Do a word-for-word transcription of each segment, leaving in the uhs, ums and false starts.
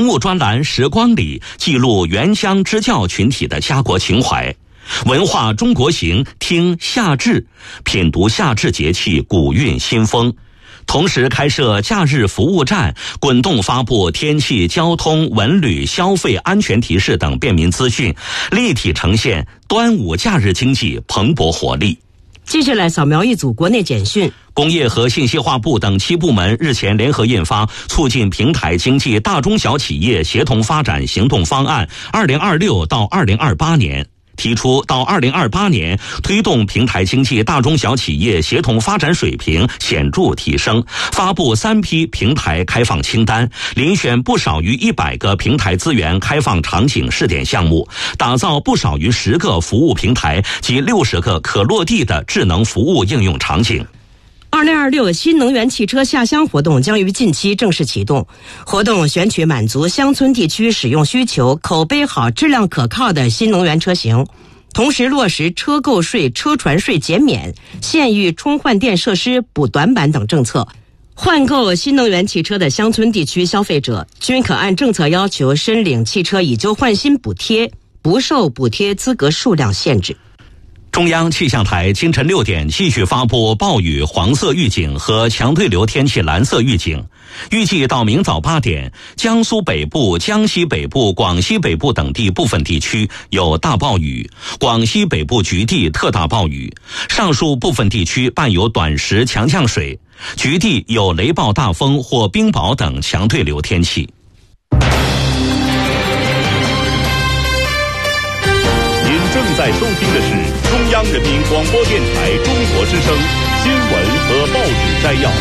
物专栏《时光里》记录原乡支教群体的家国情怀。文化中国行，听夏至，品读夏至节气古韵新风。同时开设假日服务站，滚动发布天气、交通、文旅、消费安全提示等便民资讯，立体呈现端午假日经济蓬勃活力。 接下来扫描一组国内简讯。 工业和信息化部等七部门日前联合印发《促进平台经济大中小企业协同发展行动方案（二零二六到二零二八年）》。提出到二零二八年推动平台经济大中小企业协同发展水平显著提升，发布三批平台开放清单，遴选不少于一百个平台资源开放场景试点项目，打造不少于十个服务平台及六十个可落地的智能服务应用场景。 二零二六新能源汽车下乡活动将于近期正式启动。活动选取满足乡村地区使用需求、口碑好、质量可靠的新能源车型，同时落实车购税、车船税减免、县域充换电设施补短板等政策。换购新能源汽车的乡村地区消费者均可按政策要求申领汽车以旧换新补贴，不受补贴资格数量限制。 中央气象台今晨六点继续发布暴雨黄色预警和强对流天气蓝色预警，预计到明早八点，江苏北部、江西北部、广西北部等地部分地区有大暴雨，广西北部局地特大暴雨，上述部分地区伴有短时强降水，局地有雷暴大风或冰雹等强对流天气。 正在收听的是中央人民广播电台中国之声新闻和报纸摘要。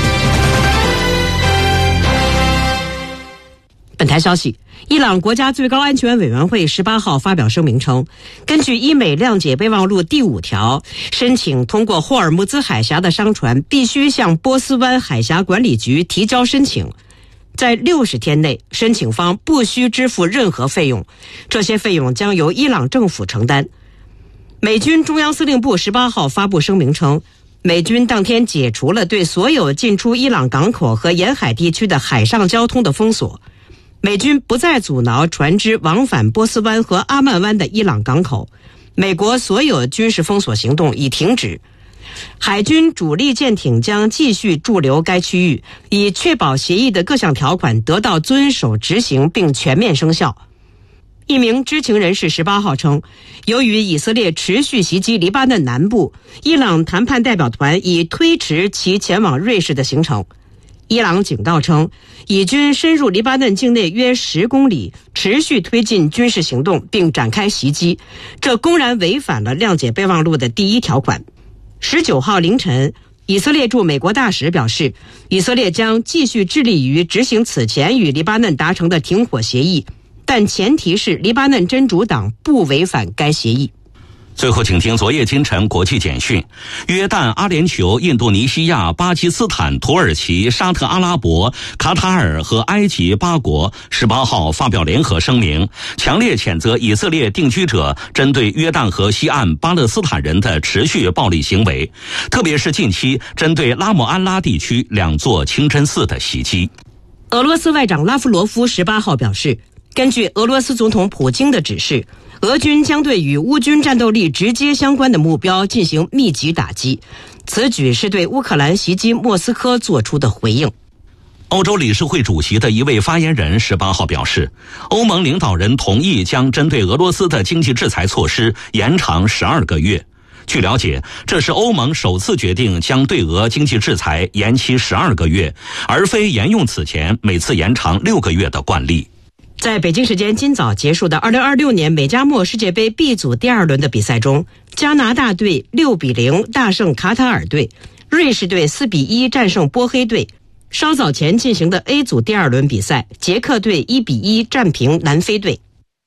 本台消息，伊朗国家最高安全委员会十八号发表声明称，根据伊美谅解备忘录第五条，申请通过霍尔木兹海峡的商船必须向波斯湾海峡管理局提交申请。在六十天内，申请方不需支付任何费用，这些费用将由伊朗政府承担。美军中央司令部十八号发布声明称，美军当天解除了对所有进出伊朗港口和沿海地区的海上交通的封锁，美军不再阻挠船只往返波斯湾和阿曼湾的伊朗港口，美国所有军事封锁行动已停止。海军主力舰艇将继续驻留该区域，以确保协议的各项条款得到遵守执行并全面生效。一名知情人士十八号称，由于以色列持续袭击黎巴嫩南部，伊朗谈判代表团已推迟其前往瑞士的行程。伊朗警告称，以军深入黎巴嫩境内约十公里，持续推进军事行动并展开袭击，这公然违反了谅解备忘录的第一条款。十九号凌晨，以色列驻美国大使表示，以色列将继续致力于执行此前与黎巴嫩达成的停火协议，但前提是黎巴嫩真主党不违反该协议。 最后请听昨夜今晨国际简讯。约旦、阿联酋、印度尼西亚、巴基斯坦、土耳其、沙特阿拉伯、卡塔尔和埃及八国十八号发表联合声明，强烈谴责以色列定居者针对约旦河西岸巴勒斯坦人的持续暴力行为，特别是近期针对拉姆安拉地区两座清真寺的袭击。 俄罗斯外长拉夫罗夫十八号表示，根据俄罗斯总统普京的指示，俄军将对与乌军战斗力直接相关的目标进行密集打击，此举是对乌克兰袭击莫斯科做出的回应。 欧洲理事会主席的一位发言人十八号表示，欧盟领导人同意将针对俄罗斯的经济制裁措施延长十二个月。据了解，这是欧盟首次决定将对俄经济制裁延期十二个月，而非沿用此前每次延长六个月的惯例。 在北京时间今早结束的二零二六年美加墨世界杯 B 组第二轮的比赛中，加拿大队六比零大胜卡塔尔队，瑞士队四比一战胜波黑队。稍早前进行的 A 组第二轮比赛，捷克队一比一战平南非队。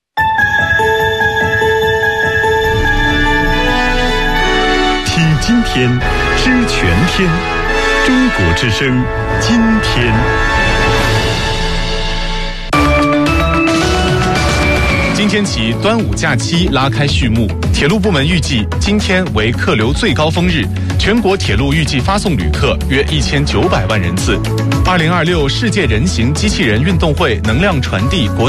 听今天，知全天，中国之声，今天。今天起，端午假期拉开序幕。铁路部门预计，今天为客流最高峰日，全国铁路预计发送旅客约一千九百万人次。二零二六世界人形机器人运动会能量传递国